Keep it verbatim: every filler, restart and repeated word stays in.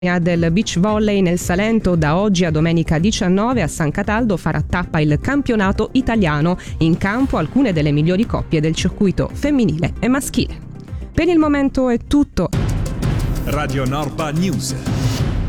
Del beach volley nel Salento. Da oggi a domenica diciannove a San Cataldo farà tappa il campionato italiano. In campo alcune delle migliori coppie del circuito femminile e maschile. Per il momento è tutto. Radio Norba News.